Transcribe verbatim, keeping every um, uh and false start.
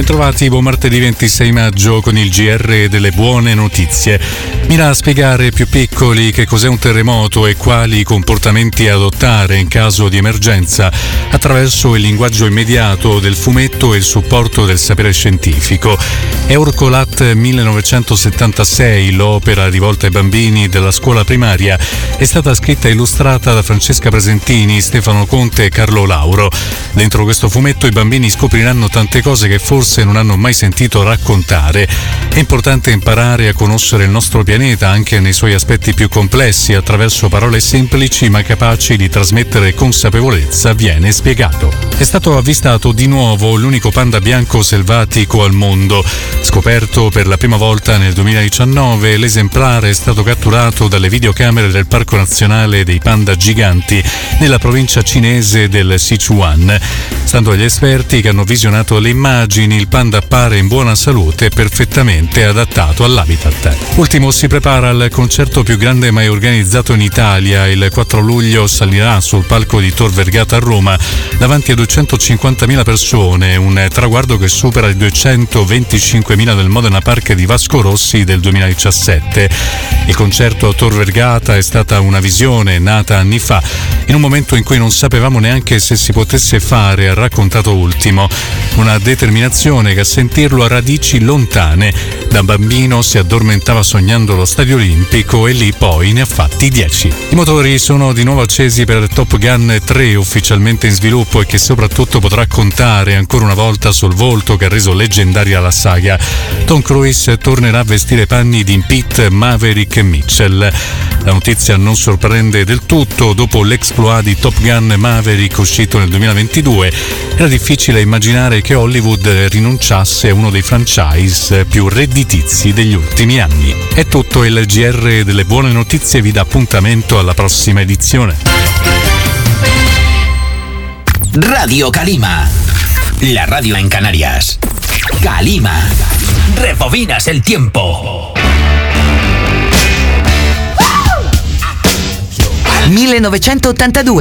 Bentrovati, buon martedì ventisei maggio con il G R delle buone notizie. Mira a spiegare ai più piccoli che cos'è un terremoto e quali comportamenti adottare in caso di emergenza attraverso il linguaggio immediato del fumetto e il supporto del sapere scientifico. Eurcolat millenovecentosettantasei, l'opera rivolta ai bambini della scuola primaria, è stata scritta e illustrata da Francesca Presentini, Stefano Conte e Carlo Lauro. Dentro questo fumetto i bambini scopriranno tante cose che forse non hanno mai sentito raccontare. È importante imparare a conoscere il nostro pianeta anche nei suoi aspetti più complessi attraverso parole semplici ma capaci di trasmettere consapevolezza, viene spiegato. È stato avvistato di nuovo l'unico panda bianco selvatico al mondo. Scoperto per la prima volta nel duemiladiciannove, l'esemplare è stato catturato dalle videocamere del Parco Nazionale dei Panda Giganti nella provincia cinese del Sichuan. Stando agli esperti che hanno visionato le immagini, il panda appare in buona salute e perfettamente adattato all'habitat. Ultimo si prepara al concerto più grande mai organizzato in Italia. Il quattro luglio salirà sul palco di Tor Vergata a Roma davanti a duecentocinquantamila persone, un traguardo che supera i duecentoventicinquemila del Modena Park di Vasco Rossi del duemiladiciassette. Il concerto a Tor Vergata è stata una visione nata anni fa, in un momento in cui non sapevamo neanche se si potesse fare, ha raccontato Ultimo. Una determinazione che a sentirlo ha radici lontane. Da bambino si addormentava sognando lo Stadio Olimpico e lì poi ne ha fatti dieci. I motori sono di nuovo accesi per Top Gun tre, ufficialmente in sviluppo e che soprattutto potrà contare ancora una volta sul volto che ha reso leggendaria la saga. Tom Cruise tornerà a vestire panni di Pete Maverick Mitchell. La notizia non sorprende del tutto. Dopo l'exploit di Top Gun Maverick uscito nel duemilaventidue, era difficile immaginare che Hollywood rinunciasse a uno dei franchise più redditizi degli ultimi anni. È tutto, il G R delle buone notizie vi dà appuntamento alla prossima edizione. Radio Calima, la radio en Canarias. Calima, rebobinas el tiempo. millenovecentottantadue